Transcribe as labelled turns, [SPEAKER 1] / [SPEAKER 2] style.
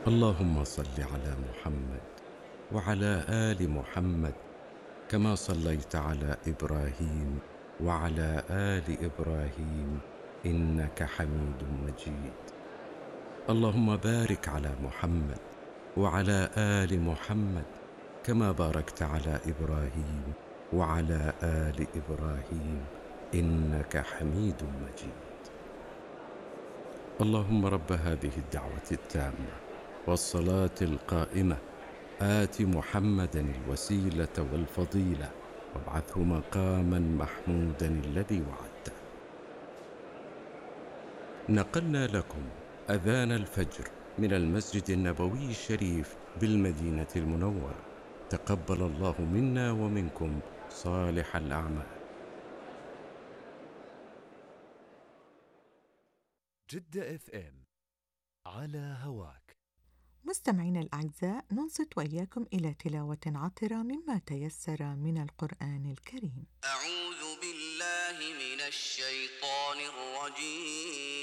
[SPEAKER 1] اللهم صل على محمد وعلى آل محمد كما صليت على إبراهيم وعلى آل إبراهيم إنك حميد مجيد. اللهم بارك على محمد وعلى آل محمد كما باركت على إبراهيم وعلى آل إبراهيم إنك حميد مجيد. اللهم رب هذه الدعوة التامة والصلاة القائمة آت محمدا الوسيلة والفضيلة وابعثه مقاما محمودا الذي وعدته. نقلنا لكم أذان الفجر من المسجد النبوي الشريف بالمدينة المنورة. تقبل الله منا ومنكم صالح الأعمال.
[SPEAKER 2] جدة اف ام على هواك.
[SPEAKER 3] مستمعينا الأعزاء، ننصت وإياكم إلى تلاوة عطرة مما تيسر من القرآن الكريم.
[SPEAKER 4] أعوذ بالله من الشيطان الرجيم.